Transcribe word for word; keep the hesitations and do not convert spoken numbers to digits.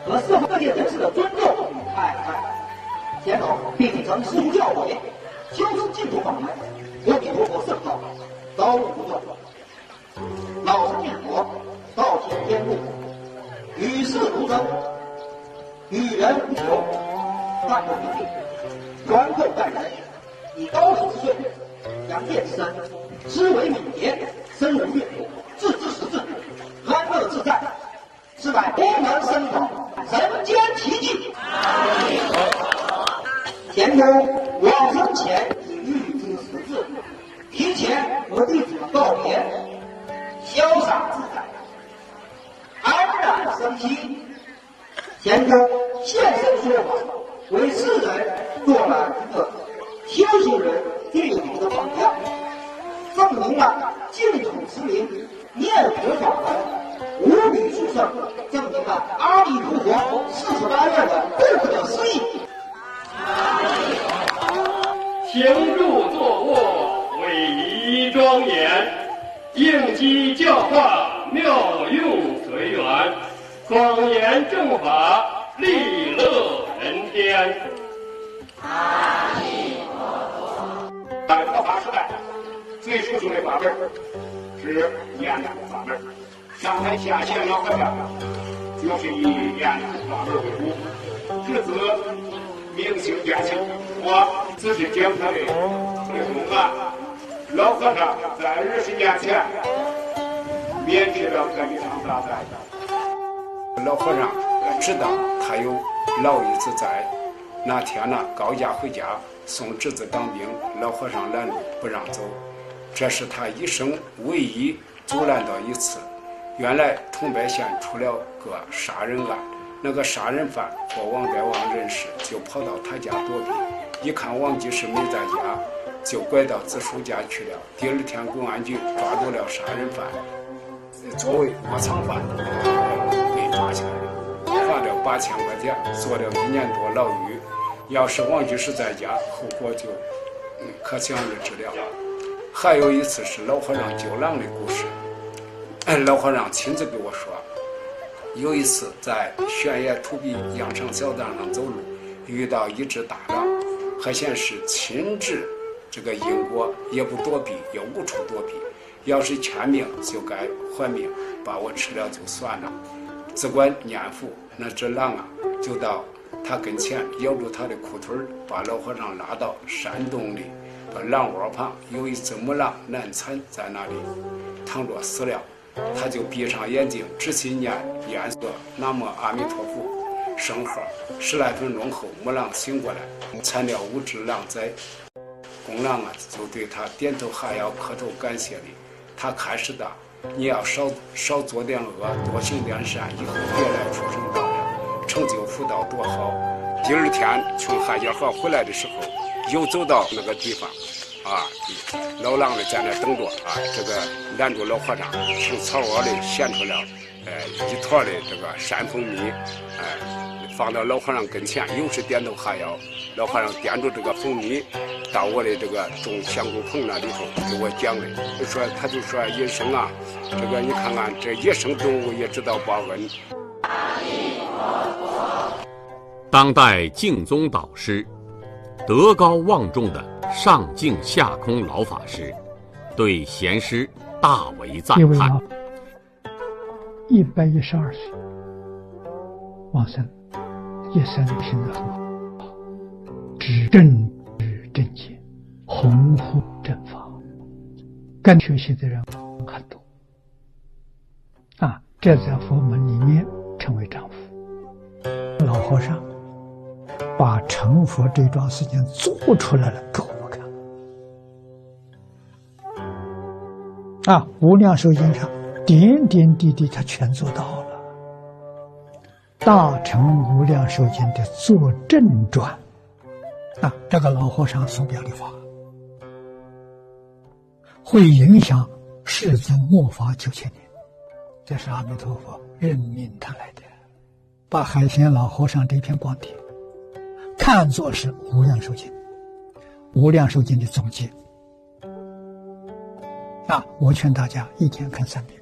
和社会各界人士的尊重与爱戴。先头并秉承师徒教诲，修持净土法门，阿弥陀佛圣号早已不断，老生念佛，道行天路，与世无争，与人无求，万不一定，宽厚待人，以高十岁，扬见深，思维敏捷，深入阅读，置之实质，安乐自在，是乃功能深广，人间奇迹。前头往生前已预知时至，提前和弟子们告别，潇洒自在，安然生息。前头现身说法，为世人做了一个修行人最好的榜样，证明了净土持名念佛法门无比殊胜，证明了阿弥陀佛四十八愿的不可思议。 行住坐卧，威仪庄严，应机教化，妙用随缘，广言正法，利乐人天。 阿弥陀佛。 在佛法时代，最殊胜的法门是念佛法门。上台下线老和尚就是以念佛法门为主，至此明心见性。我只是讲他的内容啊。老和尚在二十年前免去了这一场大灾。 老和尚知道他有老一子在，那天呢高家回家送侄子当兵，老和尚拦路不让走，这是他一生唯一阻拦到一次。原来桐柏县出了个杀人案，那个杀人犯和王德旺认识，就跑到他家躲避，一看王居士没在家，就拐到子叔家去了。第二天公安局抓住了杀人犯，作为窝藏犯被抓起来了，罚了八千块钱，坐了一年多牢狱。要是王居士在家，后果就嗯可想而知了。还有一次是老和尚救狼的故事，老和尚亲自给我说，有一次在悬崖土壁羊肠小道上走路，遇到一只大狼，还显示亲治这个因果，也不躲避，也无处躲避。要是欠命就该还命，把我吃了就算了。只管念佛，那只狼啊，就到他跟前咬住他的裤腿，把老和尚拉到山洞里，把狼窝旁有一只母狼难产在那里躺着死了。他就闭上眼睛，只心念念诵南无阿弥陀佛圣号。十来分钟后，母狼醒过来，产了五只狼崽。公狼啊，就对他点头哈腰，磕头感谢礼。他开始的，你要少少做点恶，多行点善，以后别来畜生道了，成就福道多好。第二天从汉家河回来的时候，又走到那个地方。啊，老狼呢在那等着啊，这个拦住老和尚，从草窝里衔出了呃一坨的这个山蜂蜜，哎、呃，放到老和尚跟前，又是点头哈腰。老和尚掂住这个蜂蜜，到我的这个种香菇棚那里头给我讲的，就说他就说医生啊，这个你看看这野生动物也知道报恩。 当代净宗导师，德高望重的上净下空老法师对贤师大为赞叹。 一百一十二岁往生，一生行得很好，知正知正见，弘护正法，跟学习的人很多啊，这在佛门里面称为丈夫。老和尚把成佛这桩事情做出来了给我们看啊！无量寿经上点点滴滴他全做到了。大乘无量寿经的作证传啊，这个老和尚所表的法会影响世尊末法九千年，这是阿弥陀佛任命他来的，把海鲜老和尚这篇光碟看作是无量寿经，无量寿经的总结啊！我劝大家一天看三遍。